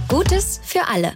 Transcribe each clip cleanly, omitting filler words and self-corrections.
Gutes für alle.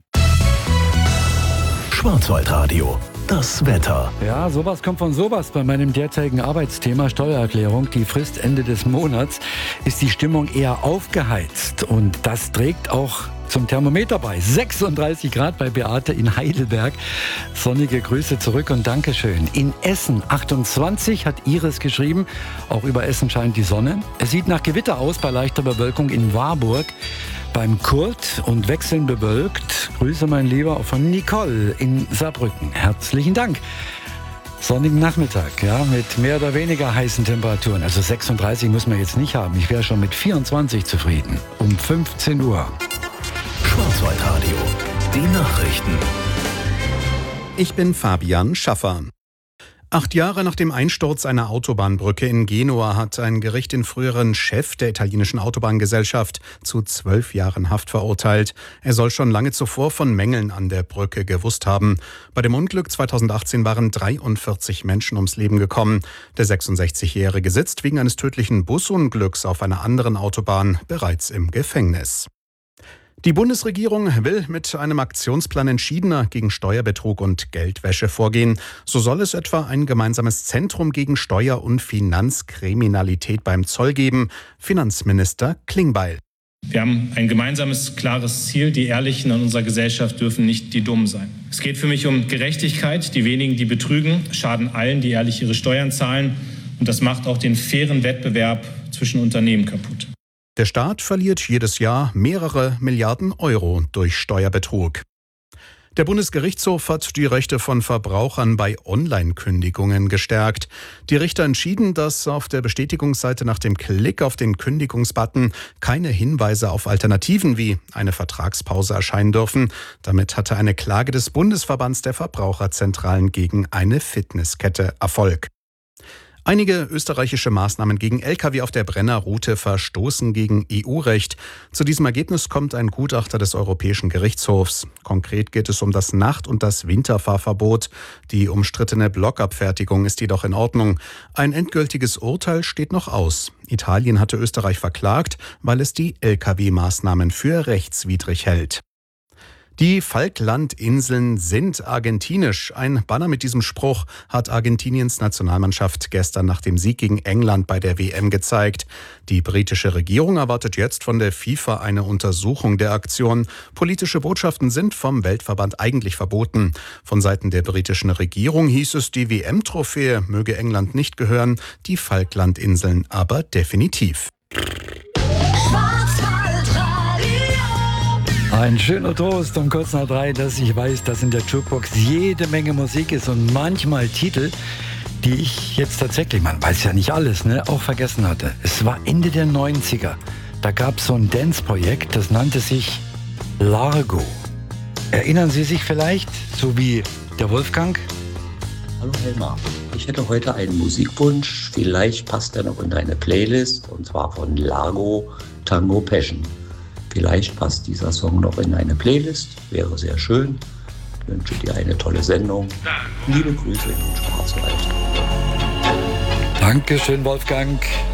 Schwarzwaldradio. Das Wetter. Ja, sowas kommt von sowas. Bei meinem derzeitigen Arbeitsthema Steuererklärung, die Frist Ende des Monats, ist die Stimmung eher aufgeheizt. Und das trägt auch zum Thermometer bei. 36 Grad bei Beate in Heidelberg. Sonnige Grüße zurück und Dankeschön. In Essen 28 hat Iris geschrieben. Auch über Essen scheint die Sonne. Es sieht nach Gewitter aus bei leichter Bewölkung in Warburg. Beim Kurt und wechselnd bewölkt. Grüße mein Lieber auch von Nicole in Saarbrücken. Herzlichen Dank. Sonnigen Nachmittag, ja, mit mehr oder weniger heißen Temperaturen. Also 36 muss man jetzt nicht haben. Ich wäre schon mit 24 zufrieden. Um 15 Uhr. Schwarzwaldradio. Die Nachrichten. Ich bin Fabian Schaffer. 8 Jahre nach dem Einsturz einer Autobahnbrücke in Genua hat ein Gericht den früheren Chef der italienischen Autobahngesellschaft zu 12 Jahren Haft verurteilt. Er soll schon lange zuvor von Mängeln an der Brücke gewusst haben. Bei dem Unglück 2018 waren 43 Menschen ums Leben gekommen. Der 66-Jährige sitzt wegen eines tödlichen Busunglücks auf einer anderen Autobahn bereits im Gefängnis. Die Bundesregierung will mit einem Aktionsplan entschiedener gegen Steuerbetrug und Geldwäsche vorgehen. So soll es etwa ein gemeinsames Zentrum gegen Steuer- und Finanzkriminalität beim Zoll geben. Finanzminister Klingbeil. Wir haben ein gemeinsames, klares Ziel. Die Ehrlichen in unserer Gesellschaft dürfen nicht die Dummen sein. Es geht für mich um Gerechtigkeit. Die wenigen, die betrügen, schaden allen, die ehrlich ihre Steuern zahlen. Und das macht auch den fairen Wettbewerb zwischen Unternehmen kaputt. Der Staat verliert jedes Jahr mehrere Milliarden Euro durch Steuerbetrug. Der Bundesgerichtshof hat die Rechte von Verbrauchern bei Online-Kündigungen gestärkt. Die Richter entschieden, dass auf der Bestätigungsseite nach dem Klick auf den Kündigungsbutton keine Hinweise auf Alternativen wie eine Vertragspause erscheinen dürfen. Damit hatte eine Klage des Bundesverbands der Verbraucherzentralen gegen eine Fitnesskette Erfolg. Einige österreichische Maßnahmen gegen Lkw auf der Brennerroute verstoßen gegen EU-Recht. Zu diesem Ergebnis kommt ein Gutachter des Europäischen Gerichtshofs. Konkret geht es um das Nacht- und das Winterfahrverbot. Die umstrittene Blockabfertigung ist jedoch in Ordnung. Ein endgültiges Urteil steht noch aus. Italien hatte Österreich verklagt, weil es die Lkw-Maßnahmen für rechtswidrig hält. Die Falklandinseln sind argentinisch. Ein Banner mit diesem Spruch hat Argentiniens Nationalmannschaft gestern nach dem Sieg gegen England bei der WM gezeigt. Die britische Regierung erwartet jetzt von der FIFA eine Untersuchung der Aktion. Politische Botschaften sind vom Weltverband eigentlich verboten. Von Seiten der britischen Regierung hieß es, die WM-Trophäe möge England nicht gehören, die Falklandinseln aber definitiv. Ein schöner Trost um kurz nach 3, dass ich weiß, dass in der Jukebox jede Menge Musik ist und manchmal Titel, die ich jetzt tatsächlich, man weiß ja nicht alles, auch vergessen hatte. Es war Ende der 90er. Da gab es so ein Dance-Projekt, das nannte sich Largo. Erinnern Sie sich vielleicht, so wie der Wolfgang? Hallo Helmar, ich hätte heute einen Musikwunsch. Vielleicht passt er noch in deine Playlist, und zwar von Largo, Tango Passion. Vielleicht passt dieser Song noch in eine Playlist, wäre sehr schön. Ich wünsche dir eine tolle Sendung. Liebe Grüße in den Schwarzwald. Dankeschön, Wolfgang.